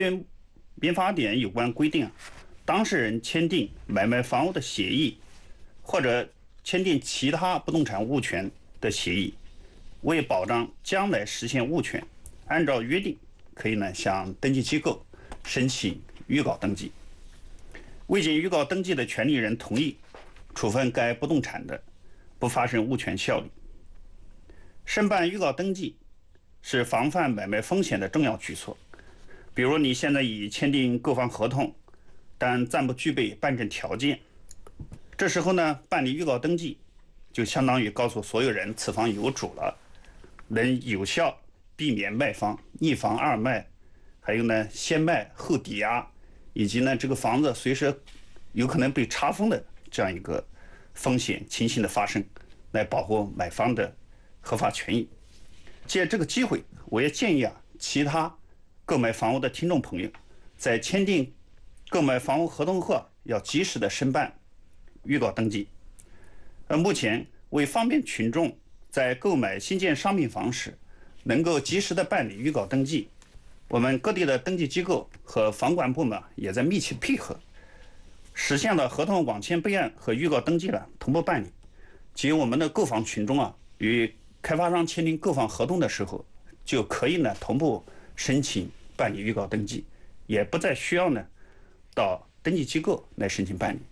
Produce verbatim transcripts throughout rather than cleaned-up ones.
民法典有关规定啊，当事人签订买卖房屋的协议，或者签订其他不动产物权的协议，为保障将来实现物权，按照约定可以呢向登记机构申请预告登记。未经预告登记的权利人同意处分该不动产的，不发生物权效力。申办预告登记是防范买卖风险的重要举措。比如你现在已签订购房合同，但暂不具备办证条件，这时候呢，办理预告登记就相当于告诉所有人此房有主了，能有效避免卖方一房二卖，还有呢先卖后抵押，以及呢这个房子随时有可能被查封的这样一个风险情形的发生，来保护买方的合法权益。借这个机会，我也建议啊，其他购买房屋的听众朋友，在签订购买房屋合同后，要及时的申办预告登记。呃，目前为方便群众在购买新建商品房时能够及时的办理预告登记，我们各地的登记机构和房管部门也在密切配合，实现了合同网签备案和预告登记的同步办理。即我们的购房群众啊，与开发商签订购房合同的时候，就可以呢同步申请办理预告登记，也不再需要呢到登记机构来申请办理。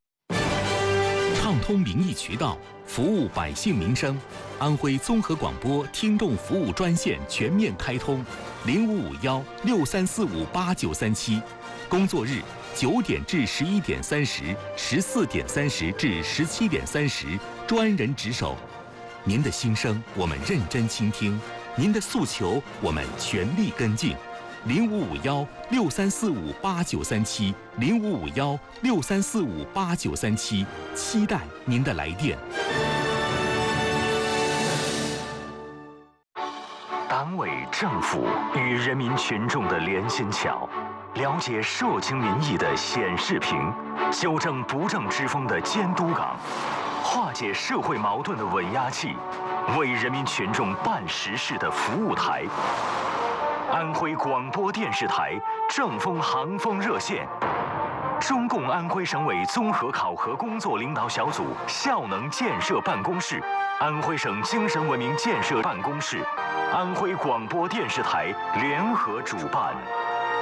畅通民意渠道，服务百姓民生。安徽综合广播听众服务专线全面开通，零五五幺六三四五八九三七，工作日九点至十一点三十，十四点三十至十七点三十，专人值守。您的心声我们认真倾听，您的诉求我们全力跟进。零五五幺六三四五八九三七，零五五幺六三四五八九三七，期待您的来电。 党委政府与人民群众的连心桥，了解社情民意的显示屏，纠正不正之风的监督岗，化解社会矛盾的稳压器，为人民群众办实事的服务台。安徽广播电视台正风航风热线，中共安徽省委综合考核工作领导小组效能建设办公室，安徽省精神文明建设办公室，安徽广播电视台联合主办。